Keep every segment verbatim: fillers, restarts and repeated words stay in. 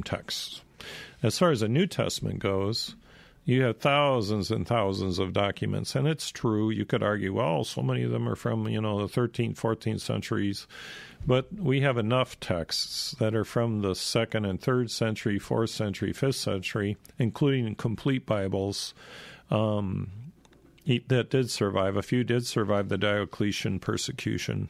same texts. As far as the New Testament goes, you have thousands and thousands of documents, and it's true. You could argue, well, so many of them are from, you know, the thirteenth, fourteenth centuries, but we have enough texts that are from the second and third century, fourth century, fifth century, including complete Bibles, um, that did survive. A few did survive the Diocletian persecution.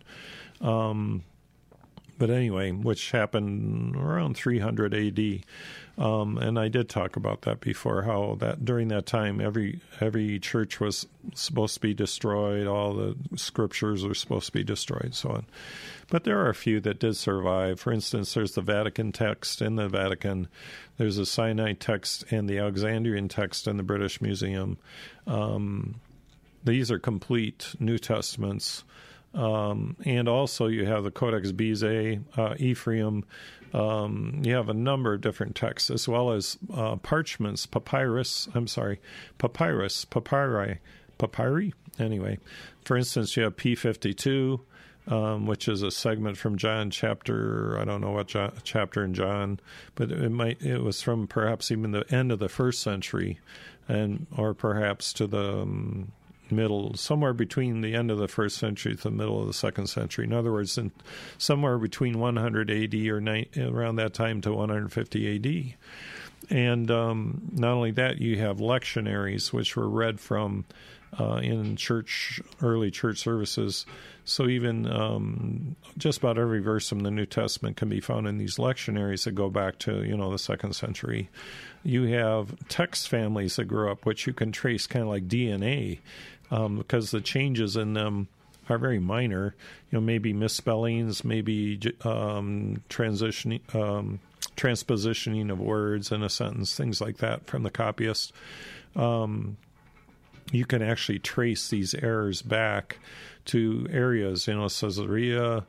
Um, But anyway, which happened around three hundred A D, um, and I did talk about that before. How that during that time, every every church was supposed to be destroyed. All the scriptures were supposed to be destroyed, so on. But there are a few that did survive. For instance, there's the Vatican text in the Vatican. There's a Sinai text and the Alexandrian text in the British Museum. Um, these are complete New Testaments. Um, and also you have the Codex Bezae, uh, Ephraim. Um, you have a number of different texts, as well as uh, parchments, papyrus. I'm sorry, papyrus, papyri, papyri. Anyway, for instance, you have P fifty-two, um, which is a segment from John chapter. I don't know what John, chapter in John, but it might. It was from perhaps even the end of the first century, and or perhaps to the um, middle, somewhere between the end of the first century to the middle of the second century. In other words, in somewhere between one hundred A D or ni- around that time to one hundred fifty A D. And um, not only that, you have lectionaries, which were read from uh, in church, early church services. So even um, just about every verse from the New Testament can be found in these lectionaries that go back to, you know, the second century. You have text families that grow up, which you can trace kind of like D N A, um, because the changes in them are very minor. You know, maybe misspellings, maybe um, transitioning, um, transpositioning of words in a sentence, things like that from the copyist. Um, you can actually trace these errors back to areas, you know, Caesarea,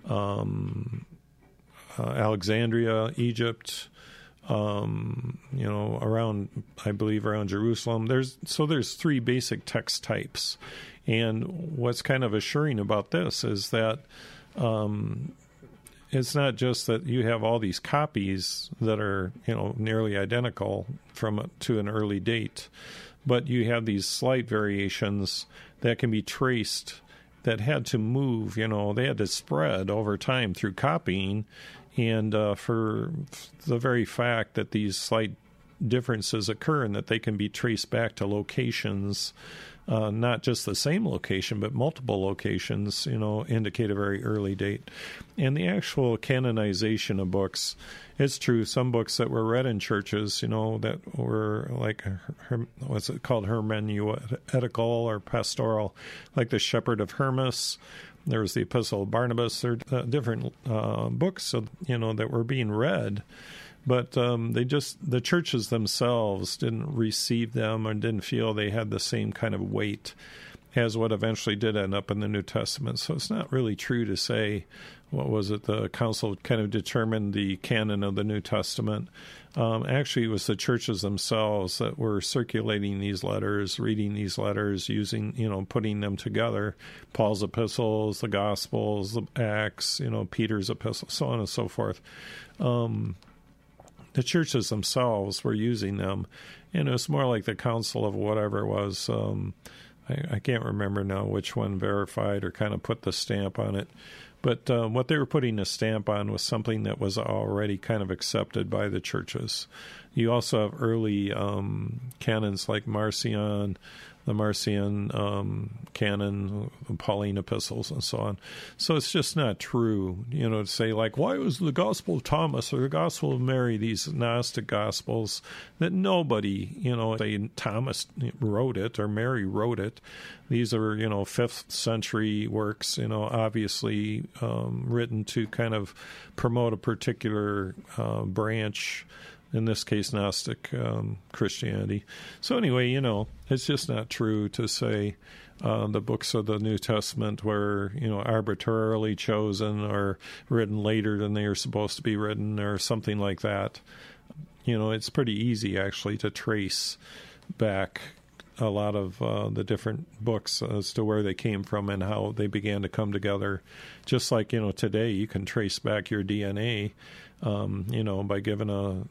um, uh, Alexandria, Egypt, um, you know, around, I believe, around Jerusalem. There's so there's three basic text types. And what's kind of assuring about this is that um, it's not just that you have all these copies that are, you know, nearly identical from to an early date, but you have these slight variations that can be traced that had to move, you know, they had to spread over time through copying. And uh, for the very fact that these slight differences occur and that they can be traced back to locations, uh, not just the same location, but multiple locations, you know, indicate a very early date. And the actual canonization of books, it's true, some books that were read in churches, you know, that were like, her, what's it called, hermeneutical or pastoral, like the Shepherd of Hermas. There was the Epistle of Barnabas. There are uh, different uh, books, of, you know, that were being read, but um, they just the churches themselves didn't receive them or didn't feel they had the same kind of weight as what eventually did end up in the New Testament. So it's not really true to say, what was it, the council kind of determined the canon of the New Testament. Um, actually, it was the churches themselves that were circulating these letters, reading these letters, using, you know, putting them together. Paul's epistles, the Gospels, the Acts, you know, Peter's epistles, so on and so forth. Um, the churches themselves were using them, and it was more like the council of whatever it was. Um, I, I can't remember now which one verified or kind of put the stamp on it. But uh, what they were putting a stamp on was something that was already kind of accepted by the churches. You also have early um, canons like Marcion, the Marcion um, canon, the Pauline epistles, and so on. So it's just not true, you know, to say like, why was the Gospel of Thomas or the Gospel of Mary, these Gnostic Gospels, that nobody, you know, say Thomas wrote it or Mary wrote it. These are, you know, fifth century works, you know, obviously um, written to kind of promote a particular uh, branch, in this case, Gnostic um, Christianity. So anyway, you know, it's just not true to say uh, the books of the New Testament were, you know, arbitrarily chosen or written later than they are supposed to be written or something like that. You know, it's pretty easy, actually, to trace back a lot of uh, the different books as to where they came from and how they began to come together. Just like, you know, today you can trace back your D N A, um, you know, by giving a